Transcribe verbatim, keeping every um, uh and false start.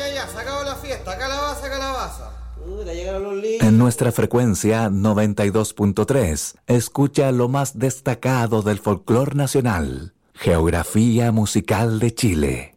ya, ya, se acabó la fiesta, calabaza, calabaza. Puta, llegaron los libros. En nuestra frecuencia noventa y dos punto tres, escucha lo más destacado del folclore nacional. Geografía musical de Chile.